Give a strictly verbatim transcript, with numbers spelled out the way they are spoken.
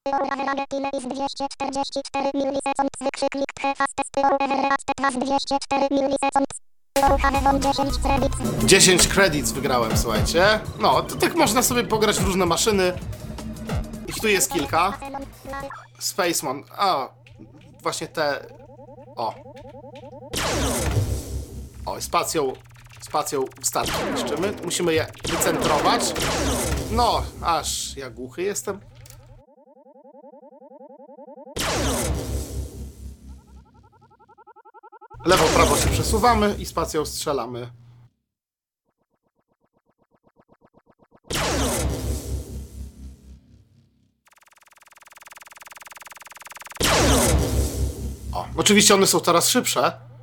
dwieście czterdzieści cztery milisekund, wykrzyknik fastest dwieście cztery milisekund. dziesięć credits. dziesięć credits wygrałem, słuchajcie. No, to tak można sobie pograć w różne maszyny. Ich tu jest kilka. Spacemon. A, właśnie te... O. O, spacją... Spacją wystarczy. Niszczymy. Musimy je wycentrować. No, aż ja głuchy jestem. Lewo, prawo się przesuwamy i spacją strzelamy. O, oczywiście one są coraz szybsze.